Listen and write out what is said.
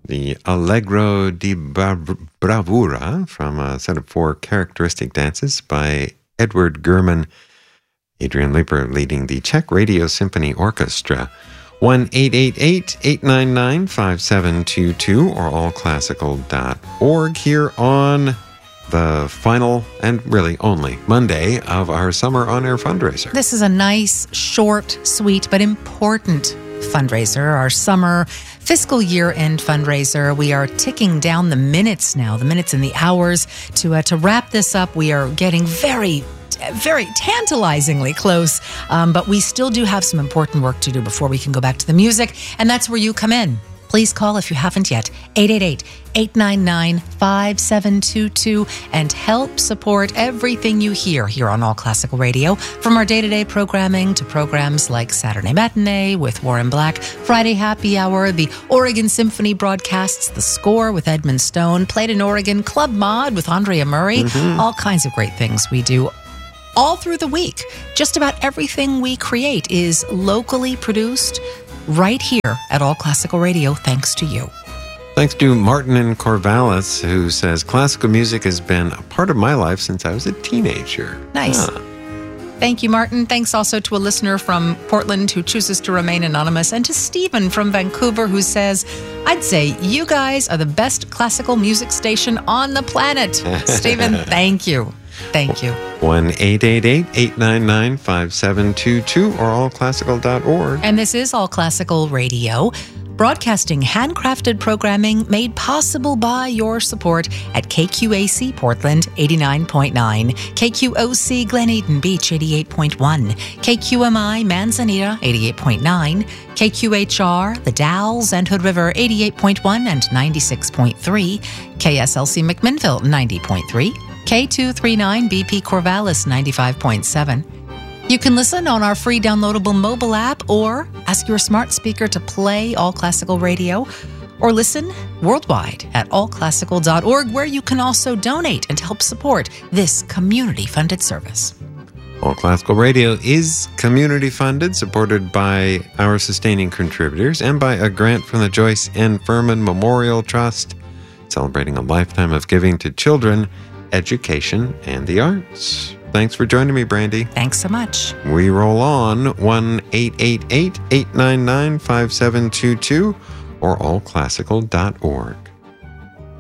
the Allegro di Bravura from a set of 4 characteristic dances by Edward Gurman. Adrian Leeper leading the Czech Radio Symphony Orchestra. 1-888-899-5722 or allclassical.org here on the final and really only Monday of our Summer On Air fundraiser. This is a nice, short, sweet, but important fundraiser, our summer fiscal year-end fundraiser. We are ticking down the minutes now, the minutes and the hours to wrap this up. We are getting very tantalizingly close, but we still do have some important work to do before we can go back to the music, and that's where you come in. Please call if you haven't yet, 888-899-5722, and help support everything you hear here on All Classical Radio, from our day-to-day programming to programs like Saturday Matinee with Warren Black, Friday Happy Hour, the Oregon Symphony broadcasts, The Score with Edmund Stone, Played in Oregon, Club Mod with Andrea Murray, all kinds of great things we do all through the week. Just about everything we create is locally produced right here at All Classical Radio, thanks to you. Thanks to Martin in Corvallis, who says, classical music has been a part of my life since I was a teenager. Nice. Thank you, Martin. Thanks also to a listener from Portland who chooses to remain anonymous, and to Stephen from Vancouver, who says, I'd say you guys are the best classical music station on the planet. Stephen, thank you. Thank you. 1-888-899-5722 or allclassical.org. And this is All Classical Radio, broadcasting handcrafted programming made possible by your support at KQAC Portland 89.9, KQOC Glen Eden Beach 88.1, KQMI Manzanita 88.9, KQHR The Dalles and Hood River 88.1 and 96.3, KSLC McMinnville 90.3, K239 BP Corvallis 95.7. You can listen on our free downloadable mobile app, or ask your smart speaker to play All Classical Radio, or listen worldwide at allclassical.org, where you can also donate and help support this community-funded service. All Classical Radio is community-funded, supported by our sustaining contributors and by a grant from the Joyce N. Furman Memorial Trust, celebrating a lifetime of giving to children, education, and the arts. Thanks for joining me, Brandy. Thanks so much. We roll on 1-888-899-5722 or allclassical.org.